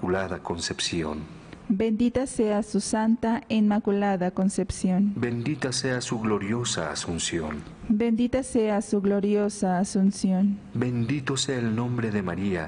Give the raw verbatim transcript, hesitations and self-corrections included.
Inmaculada Concepción. Bendita sea su Santa e Inmaculada Concepción. Bendita sea su gloriosa Asunción. Bendita sea su gloriosa Asunción. Bendito sea el nombre de María,